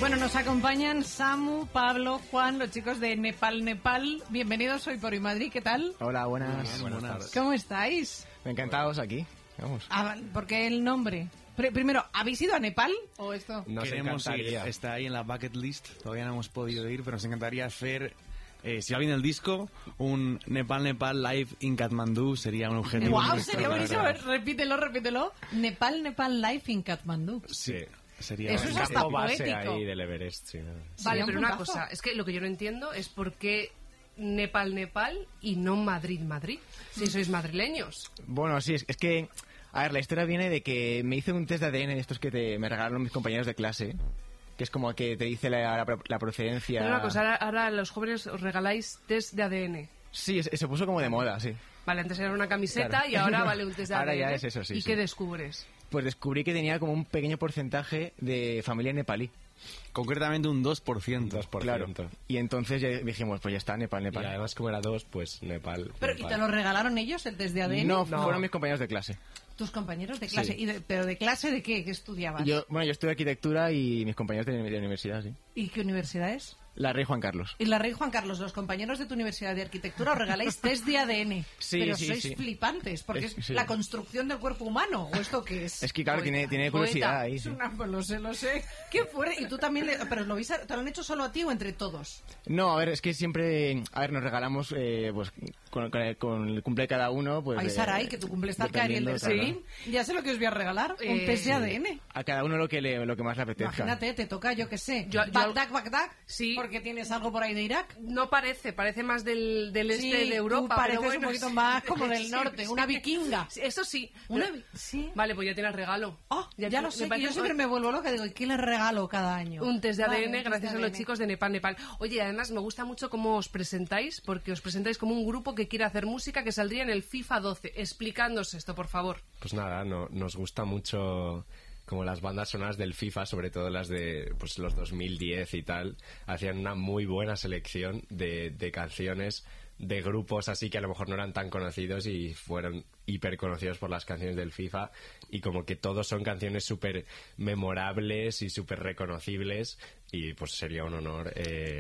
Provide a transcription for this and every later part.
Bueno, nos acompañan Samu, Pablo, Juan, los chicos de Nepal. Bienvenidos hoy por Madrid, ¿qué tal? Hola, buenas tardes. ¿Cómo estáis? Encantados aquí. Vamos. ¿Por qué el nombre? Primero, ¿habéis ido a Nepal o esto? Nos queremos ir, está ahí en la bucket list, todavía no hemos podido ir, pero nos encantaría hacer, si va bien el disco, un Nepal live in Kathmandú, sería un objetivo. ¡Wow! Sería buenísimo, repítelo. Nepal live in Kathmandú. Sí. Sería eso es hasta poético. Ahí del Everest, sí. Vale, pero una cosa, es que lo que yo no entiendo es por qué Nepal y no Madrid, si sois madrileños. Bueno, sí, es que, a ver, la historia viene de que me hice un test de ADN de estos que me regalaron mis compañeros de clase, que es como que te dice la procedencia. Pero una cosa, ahora a los jóvenes os regaláis test de ADN. Sí, se puso como de moda, sí. Vale, antes era una camiseta, claro. Y ahora vale un test de ADN. Ahora ya es eso, sí. ¿Y qué descubres? Pues descubrí que tenía como un pequeño porcentaje de familia nepalí. Concretamente un 2%. Claro. Y entonces ya dijimos, pues ya está, Nepal. Y además como era 2, pues Nepal. Pero, ¿y te lo regalaron ellos, el test de ADN? No, fueron mis compañeros de clase. ¿Tus compañeros de clase? Sí. ¿Pero de clase de qué? ¿Qué estudiabas? Yo estudio arquitectura y mis compañeros de universidad, sí. ¿Y qué universidad es? La Rey Juan Carlos. Y la Rey Juan Carlos, los compañeros de tu universidad de arquitectura os regaláis test de ADN. Sí, pero sí, sois sí. flipantes, porque es la construcción del cuerpo humano. ¿O esto qué es? Es que claro, tiene curiosidad ahí. Sí. Pues lo sé. ¿Qué fuerte? Y tú también, pero ¿te lo han hecho solo a ti o entre todos? No, a ver, es que siempre, nos regalamos, pues, con el cumple de cada uno, pues... Ay, Saray, que tu cumple está acá y el de sí. Ya sé lo que os voy a regalar, un test de ADN. A cada uno lo que más le apetezca. Imagínate, te toca, yo qué sé, Bagdad, sí. Porque tienes algo por ahí de Irak. No parece más del este de Europa. Tú pareces pero bueno, un poquito más como del norte, una vikinga. Eso sí. Sí. Vale, pues ya tienes regalo. Oh, ya lo sé, que yo siempre me vuelvo loca, digo, ¿y qué les regalo cada año? Un test de ADN gracias a los chicos de Nepal. Oye, además me gusta mucho cómo os presentáis, porque os presentáis como un grupo que quiere hacer música que saldría en el FIFA 12. Explicándonos esto, por favor. Pues nada, nos gusta mucho como las bandas sonoras del FIFA, sobre todo las de pues los 2010 y tal, hacían una muy buena selección de canciones de grupos así que a lo mejor no eran tan conocidos y fueron hiper conocidos por las canciones del FIFA, y como que todos son canciones súper memorables y súper reconocibles, y pues sería un honor.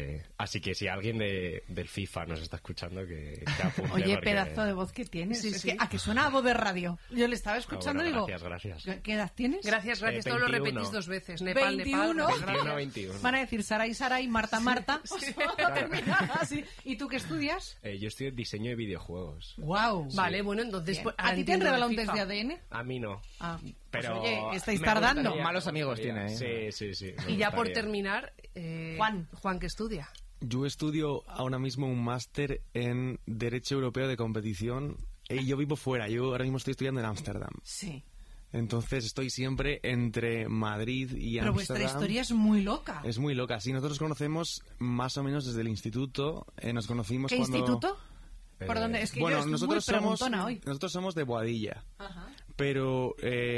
Así que si alguien del FIFA nos está escuchando, que apunte. Oye, porque... pedazo de voz que tienes. Sí, es sí. Que, que suena a voz de radio. Yo le estaba escuchando y digo... Gracias. ¿Qué edad tienes? Gracias. 21. Todo lo repetís 2 veces. Nepal. 21. Van a decir Saray, Marta. Sí. Así. ¿Y tú qué estudias? Yo estudio diseño de videojuegos. Wow. Vale, bueno, entonces... Pues, ¿a ti te han regalado un test de ADN? A mí no. Pero Pues oye, estáis tardando. Malos amigos tiene, ¿eh? Sí. Y ya por terminar, Juan, ¿qué estudia? Yo estudio ahora mismo un máster en Derecho Europeo de Competición y yo vivo fuera. Yo ahora mismo estoy estudiando en Ámsterdam. Sí. Entonces estoy siempre entre Madrid y Ámsterdam. Pero vuestra historia es muy loca. Es muy loca. Sí, nosotros nos conocemos más o menos desde el instituto. Nos conocimos ¿Qué cuando... instituto? ¿Por dónde? Es que bueno, yo estoy nosotros somos de Boadilla. Ajá. Pero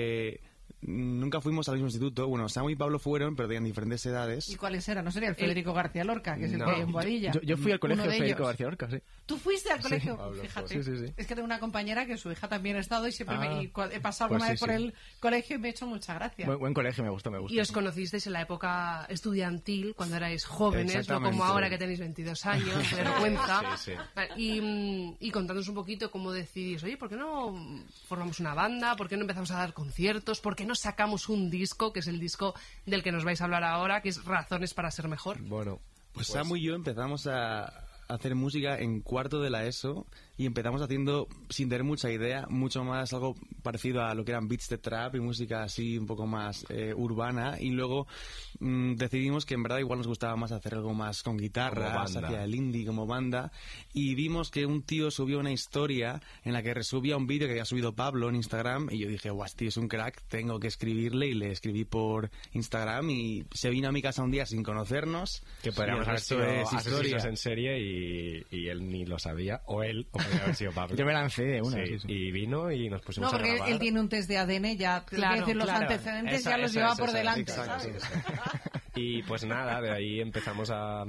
nunca fuimos al mismo instituto. Bueno, Samu y Pablo fueron, pero tenían diferentes edades. ¿Y cuáles eran? ¿No sería el Federico García Lorca, que es el que hay en Boadilla? Yo fui al colegio de Federico ellos. García Lorca, sí. ¿Tú fuiste al colegio? Pablo, fíjate. sí. Es que tengo una compañera que su hija también ha estado y siempre he pasado pues alguna vez por sí. el colegio y me ha hecho mucha gracia. Buen colegio, me gustó. Y os conocisteis en la época estudiantil, cuando erais jóvenes, no como ahora que tenéis 22 años, vergüenza. Sí. Y contándonos un poquito cómo decidís, oye, ¿por qué no formamos una banda? ¿Por qué no empezamos a dar conciertos? ¿Por qué no sacamos un disco, que es el disco del que nos vais a hablar ahora, que es Razones para ser mejor? Bueno, Pues Samu y yo empezamos a hacer música en cuarto de la ESO y empezamos haciendo, sin tener mucha idea, mucho más algo parecido a lo que eran beats de trap y música así un poco más urbana, y luego decidimos que en verdad igual nos gustaba más hacer algo más con guitarras, hacia el indie como banda, y vimos que un tío subió una historia en la que resubía un vídeo que había subido Pablo en Instagram, y yo dije, guau, tío, es un crack, tengo que escribirle, y le escribí por Instagram y se vino a mi casa un día sin conocernos, que podríamos haber sido asesinos historia en serie y él ni lo sabía, o él, o podría haber sido Pablo. Yo me lancé de una. Sí. Y vino y nos pusimos No, a porque grabar. él tiene un test de ADN, ya Claro, decir, los antecedentes ya los lleva por delante, exacto, ¿sabes? Y pues nada, de ahí empezamos a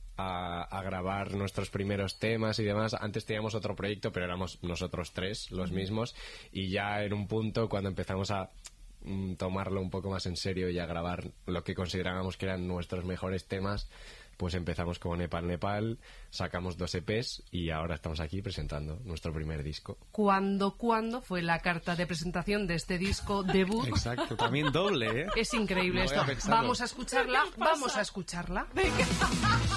grabar nuestros primeros temas y demás. Antes teníamos otro proyecto, pero éramos nosotros tres los mismos, y ya en un punto cuando empezamos a tomarlo un poco más en serio y a grabar lo que considerábamos que eran nuestros mejores temas, pues empezamos con Nepal, sacamos 2 EPs y ahora estamos aquí presentando nuestro primer disco. ¿Cuándo fue la carta de presentación de este disco debut? Exacto, también doble, ¿eh? Es increíble No esto. había pensado. Vamos a escucharla.